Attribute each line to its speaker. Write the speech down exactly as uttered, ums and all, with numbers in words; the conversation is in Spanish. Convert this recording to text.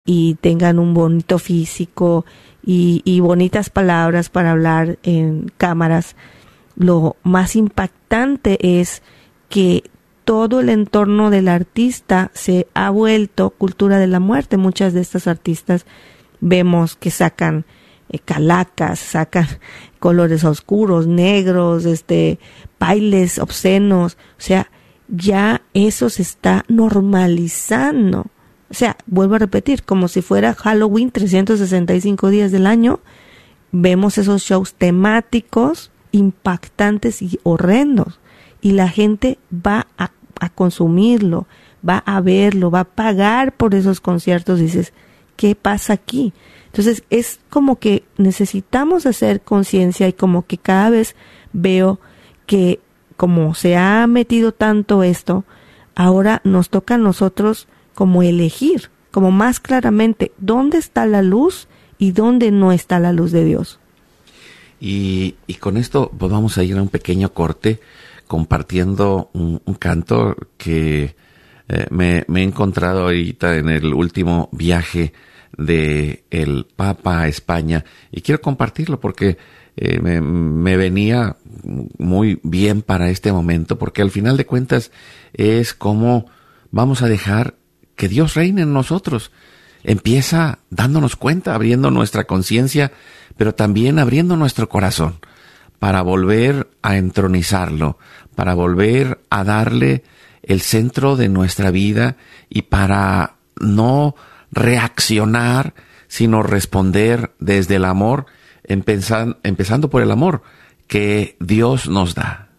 Speaker 1: y tengan un bonito físico y, y bonitas palabras para hablar en cámaras. Lo más impactante es que todo el entorno del artista se ha vuelto cultura de la muerte. Muchas de estas artistas vemos que sacan eh, calacas, sacan colores oscuros, negros, este, bailes obscenos. O sea, ya eso se está normalizando. O sea, vuelvo a repetir, como si fuera Halloween trescientos sesenta y cinco días del año, vemos esos shows temáticos impactantes y horrendos. Y la gente va a, a consumirlo, va a verlo, va a pagar por esos conciertos. Dices, ¿qué pasa aquí? Entonces es como que necesitamos hacer conciencia, y como que cada vez veo que como se ha metido tanto esto, ahora nos toca a nosotros como elegir, como más claramente, dónde está la luz y dónde no está la luz de Dios.
Speaker 2: Y, y con esto pues vamos a ir a un pequeño corte compartiendo un, un canto que eh, me, me he encontrado ahorita en el último viaje de el Papa a España, y quiero compartirlo porque eh, me, me venía muy bien para este momento, porque al final de cuentas es como vamos a dejar que Dios reine en nosotros. Empieza dándonos cuenta, abriendo nuestra conciencia, pero también abriendo nuestro corazón para volver a entronizarlo, para volver a darle el centro de nuestra vida y para no reaccionar, sino responder desde el amor, empezando, empezando por el amor que Dios nos da.